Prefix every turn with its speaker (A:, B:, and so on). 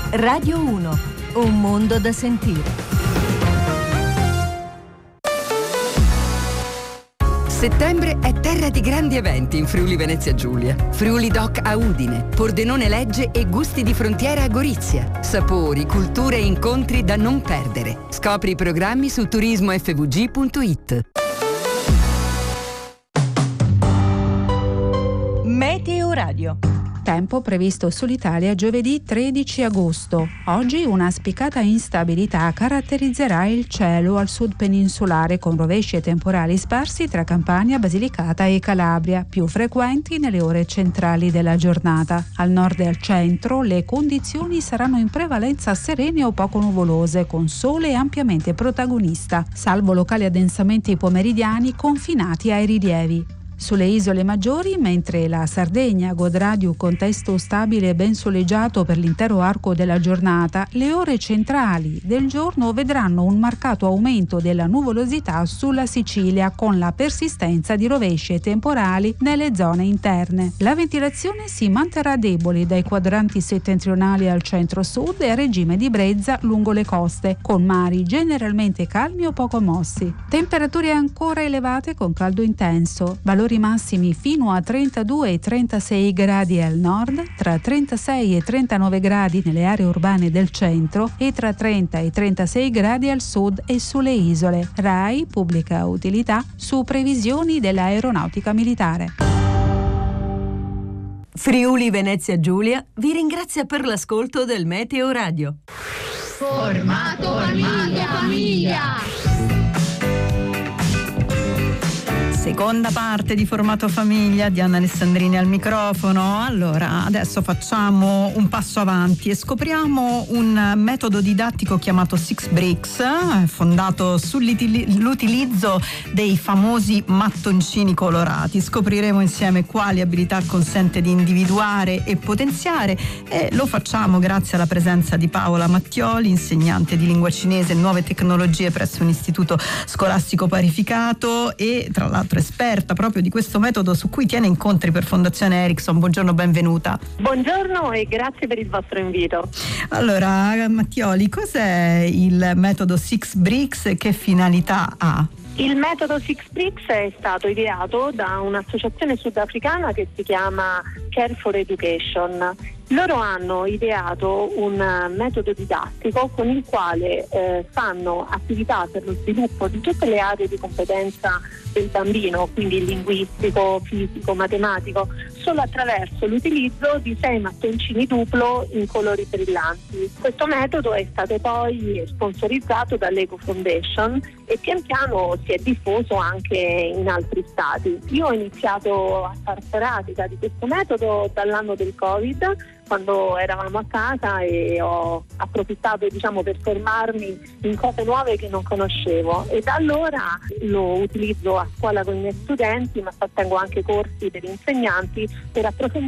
A: Radio 1, un mondo da sentire.
B: Settembre è terra di grandi eventi in Friuli Venezia Giulia. Friuli Doc a Udine, Pordenone Legge e Gusti di Frontiera a Gorizia. Sapori, culture e incontri da non perdere. Scopri i programmi su turismofvg.it.
A: Meteo Radio.
C: Tempo previsto sull'Italia giovedì 13 agosto. Oggi una spiccata instabilità caratterizzerà il cielo al sud peninsulare con rovesci e temporali sparsi tra Campania, Basilicata e Calabria, più frequenti nelle ore centrali della giornata. Al nord e al centro le condizioni saranno in prevalenza serene o poco nuvolose, con sole ampiamente protagonista, salvo locali addensamenti pomeridiani confinati ai rilievi. Sulle isole maggiori, mentre la Sardegna godrà di un contesto stabile e ben soleggiato per l'intero arco della giornata, le ore centrali del giorno vedranno un marcato aumento della nuvolosità sulla Sicilia, con la persistenza di rovesci e temporali nelle zone interne. La ventilazione si manterrà debole dai quadranti settentrionali al centro-sud e a regime di brezza lungo le coste, con mari generalmente calmi o poco mossi. Temperature ancora elevate con caldo intenso, valori massimi fino a 32 e 36 gradi al nord, tra 36 e 39 gradi nelle aree urbane del centro e tra 30 e 36 gradi al sud e sulle isole. RAI pubblica utilità su previsioni dell'aeronautica militare.
A: Friuli Venezia Giulia vi ringrazia per l'ascolto del Meteo Radio.
D: Formato famiglia. Seconda parte di Formato Famiglia, Diana Alessandrini al microfono. Allora, adesso facciamo un passo avanti e scopriamo un metodo didattico chiamato Six Bricks, fondato sull'utilizzo dei famosi mattoncini colorati. Scopriremo insieme quali abilità consente di individuare e potenziare, e lo facciamo grazie alla presenza di Paola Mattioli, insegnante di lingua cinese e nuove tecnologie presso un istituto scolastico parificato e tra l'altro esperta proprio di questo metodo su cui tiene incontri per Fondazione Erickson. Buongiorno, benvenuta.
E: Buongiorno e grazie per il vostro invito.
D: Allora, Mattioli, cos'è il metodo Six Bricks e che finalità ha?
E: Il metodo Six Bricks è stato ideato da un'associazione sudafricana che si chiama Care for Education. Loro hanno ideato un metodo didattico con il quale fanno attività per lo sviluppo di tutte le aree di competenza del bambino, quindi linguistico, fisico, matematico, solo attraverso l'utilizzo di 6 mattoncini duplo in colori brillanti. Questo metodo è stato poi sponsorizzato dall'Eco Foundation e pian piano si è diffuso anche in altri stati. Io ho iniziato a far pratica di questo metodo dall'anno del Covid, quando eravamo a casa, e ho approfittato per formarmi in cose nuove che non conoscevo, e da allora lo utilizzo a scuola con i miei studenti, ma tengo anche corsi per insegnanti per approfondire